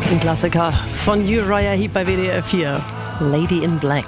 Ein Klassiker von Uriah Heep bei WDR 4. Lady in Black.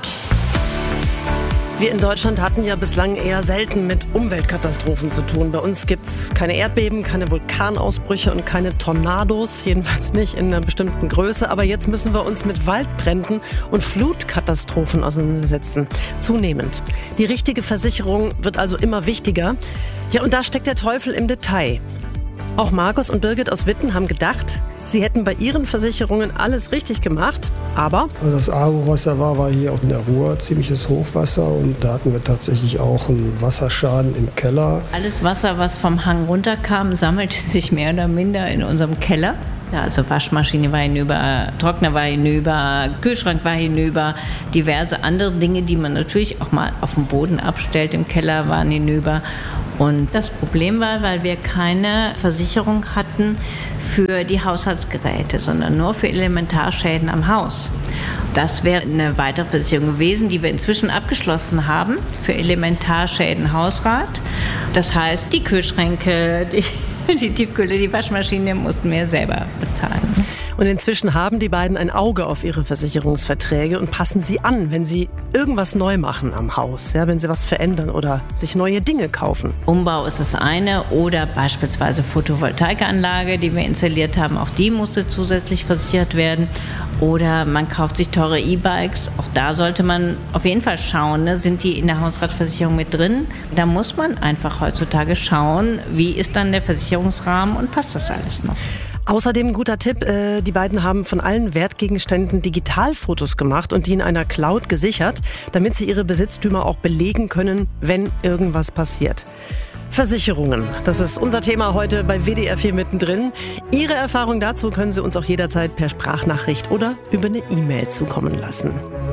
Wir in Deutschland hatten ja bislang eher selten mit Umweltkatastrophen zu tun. Bei uns gibt's keine Erdbeben, keine Vulkanausbrüche und keine Tornados, jedenfalls nicht in einer bestimmten Größe. Aber jetzt müssen wir uns mit Waldbränden und Flutkatastrophen auseinandersetzen. Zunehmend. Die richtige Versicherung wird also immer wichtiger. Ja, und da steckt der Teufel im Detail. Auch Markus und Birgit aus Witten haben gedacht, sie hätten bei ihren Versicherungen alles richtig gemacht, aber... Also das Aargau-Wasser war hier auch in der Ruhr ziemliches Hochwasser und da hatten wir tatsächlich auch einen Wasserschaden im Keller. Alles Wasser, was vom Hang runterkam, sammelte sich mehr oder minder in unserem Keller. Ja, also Waschmaschine war hinüber, Trockner war hinüber, Kühlschrank war hinüber, diverse andere Dinge, die man natürlich auch mal auf dem Boden abstellt im Keller, waren hinüber. Und das Problem war, weil wir keine Versicherung hatten für die Haushaltsgeräte, sondern nur für Elementarschäden am Haus. Das wäre eine weitere Versicherung gewesen, die wir inzwischen abgeschlossen haben für Elementarschäden Hausrat. Das heißt, die Kühlschränke, die Tiefkühle, die Waschmaschine mussten wir selber bezahlen. Und inzwischen haben die beiden ein Auge auf ihre Versicherungsverträge und passen sie an, wenn sie irgendwas neu machen am Haus, ja, wenn sie was verändern oder sich neue Dinge kaufen. Umbau ist das eine oder beispielsweise Photovoltaikanlage, die wir installiert haben, auch die musste zusätzlich versichert werden. Oder man kauft sich teure E-Bikes, auch da sollte man auf jeden Fall schauen, ne? Sind die in der Hausratversicherung mit drin? Da muss man einfach heutzutage schauen, wie ist dann der Versicherungsrahmen und passt das alles noch? Außerdem ein guter Tipp, die beiden haben von allen Wertgegenständen Digitalfotos gemacht und die in einer Cloud gesichert, damit sie ihre Besitztümer auch belegen können, wenn irgendwas passiert. Versicherungen, das ist unser Thema heute bei WDR 4 mittendrin. Ihre Erfahrung dazu können Sie uns auch jederzeit per Sprachnachricht oder über eine E-Mail zukommen lassen.